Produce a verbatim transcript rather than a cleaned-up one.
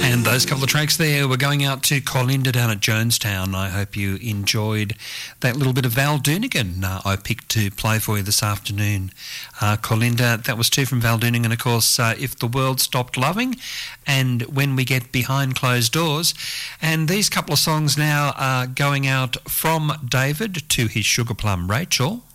And those couple of tracks there were going out to Colinda down at Jonestown. I hope you enjoyed that little bit of Val Doonigan uh, I picked to play for you this afternoon. Uh, Colinda, that was two from Val Doonigan, of course, uh, If the World Stopped Loving and When We Get Behind Closed Doors. And these couple of songs now are going out from David to his sugar plum Rachel.